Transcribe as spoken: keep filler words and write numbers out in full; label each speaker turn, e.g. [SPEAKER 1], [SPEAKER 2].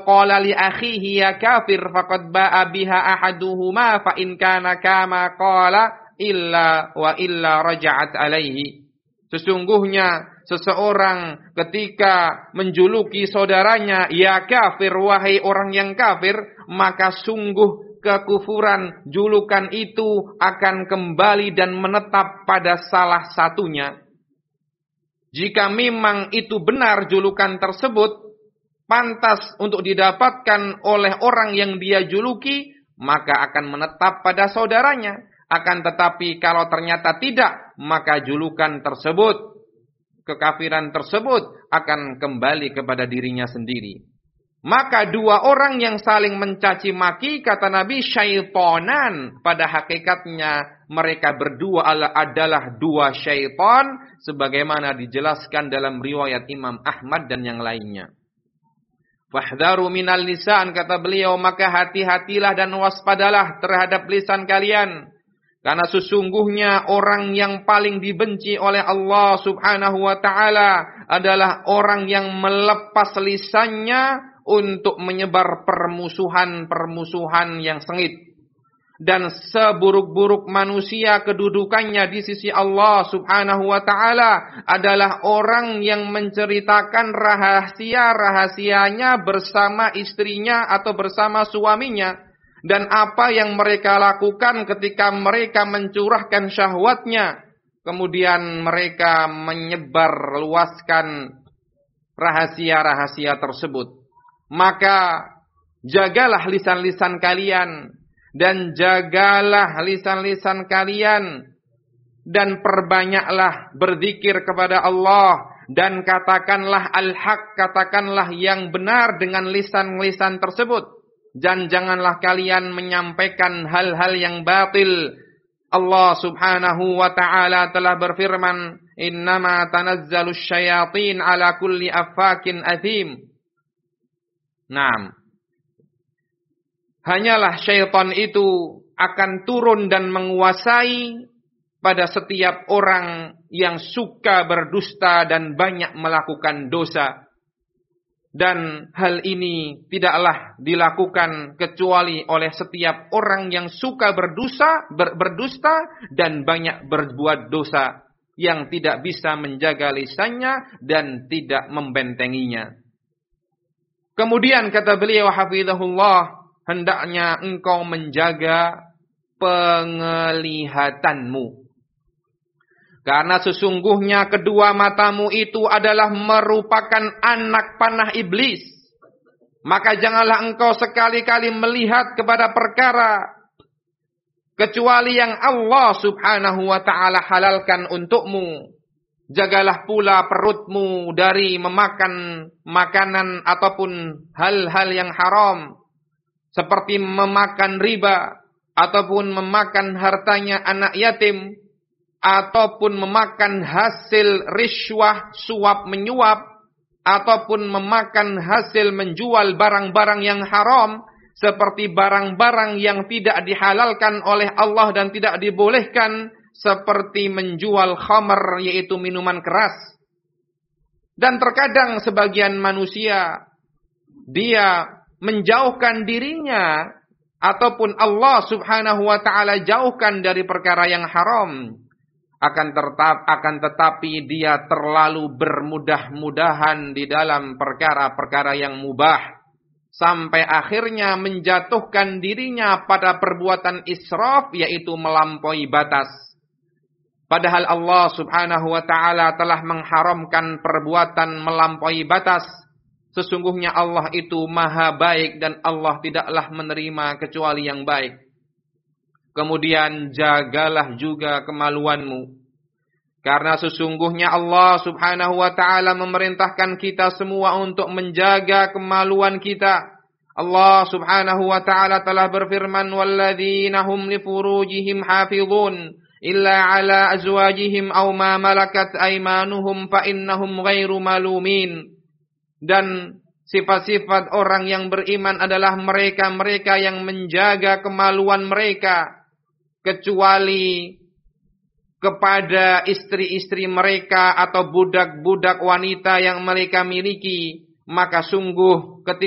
[SPEAKER 1] qala li akhihi ya kafir faqad ba'a biha ahaduhuma fa in kana kama qala illa wa illa raja'at alaihi. Sesungguhnya seseorang ketika menjuluki saudaranya ya kafir, wahai orang yang kafir, maka sungguh kekufuran julukan itu akan kembali dan menetap pada salah satunya. Jika memang itu benar julukan tersebut pantas untuk didapatkan oleh orang yang dia juluki, maka akan menetap pada saudaranya. Akan tetapi kalau ternyata tidak, maka julukan tersebut, kekafiran tersebut akan kembali kepada dirinya sendiri. Maka dua orang yang saling mencaci maki, kata Nabi, syaitonan. Pada hakikatnya mereka berdua adalah dua syaitan, sebagaimana dijelaskan dalam riwayat Imam Ahmad dan yang lainnya. Fahdharu minal lisan, kata beliau, maka hati-hatilah dan waspadalah terhadap lisan kalian. Karena sesungguhnya orang yang paling dibenci oleh Allah subhanahu wa ta'ala adalah orang yang melepas lisannya untuk menyebar permusuhan-permusuhan yang sengit. Dan seburuk-buruk manusia kedudukannya di sisi Allah subhanahu wa ta'ala adalah orang yang menceritakan rahasia-rahasianya bersama istrinya atau bersama suaminya. Dan apa yang mereka lakukan ketika mereka mencurahkan syahwatnya, kemudian mereka menyebar luaskan rahasia-rahasia tersebut. Maka jagalah lisan-lisan kalian, dan jagalah lisan-lisan kalian, dan perbanyaklah berzikir kepada Allah, dan katakanlah al-haq, katakanlah yang benar dengan lisan-lisan tersebut. Dan janganlah kalian menyampaikan hal-hal yang batil. Allah subhanahu wa ta'ala telah berfirman, innama tanazzalus syayatin ala kulli affakin athim. Naam. Hanyalah syaitan itu akan turun dan menguasai pada setiap orang yang suka berdusta dan banyak melakukan dosa. Dan hal ini tidaklah dilakukan kecuali oleh setiap orang yang suka berdosa, ber, berdusta dan banyak berbuat dosa, yang tidak bisa menjaga lisannya dan tidak membentenginya. Kemudian kata beliau hafizahullah, hendaknya engkau menjaga penglihatanmu. Karena sesungguhnya kedua matamu itu adalah merupakan anak panah iblis. Maka janganlah engkau sekali-kali melihat kepada perkara kecuali yang Allah subhanahu wa ta'ala halalkan untukmu. Jagalah pula perutmu dari memakan makanan ataupun hal-hal yang haram, seperti memakan riba, ataupun memakan hartanya anak yatim, ataupun memakan hasil riswah, suap menyuap, ataupun memakan hasil menjual barang-barang yang haram, seperti barang-barang yang tidak dihalalkan oleh Allah dan tidak dibolehkan, seperti menjual khamr, yaitu minuman keras. Dan terkadang sebagian manusia, dia menjauhkan dirinya, ataupun Allah subhanahu wa ta'ala jauhkan dari perkara yang haram. Akan, tetap, akan tetapi dia terlalu bermudah-mudahan di dalam perkara-perkara yang mubah, sampai akhirnya menjatuhkan dirinya pada perbuatan israf, yaitu melampaui batas. Padahal Allah subhanahu wa ta'ala telah mengharamkan perbuatan melampaui batas. Sesungguhnya Allah itu maha baik dan Allah tidaklah menerima kecuali yang baik. Kemudian jagalah juga kemaluanmu. Karena sesungguhnya Allah subhanahu wa ta'ala memerintahkan kita semua untuk menjaga kemaluan kita. Allah subhanahu wa ta'ala telah berfirman, وَالَّذِينَ هُمْ لِفُرُوجِهِمْ حَافِظُونَ إِلَّا عَلَى أَزْوَاجِهِمْ أَوْ مَا مَلَكَتْ أَيْمَانُهُمْ فَإِنَّهُمْ غَيْرُ مَلُومِينَ. Dan sifat-sifat orang yang beriman adalah mereka-mereka yang menjaga kemaluan mereka, kecuali kepada istri-istri mereka atau budak-budak wanita yang mereka miliki. Maka sungguh ketika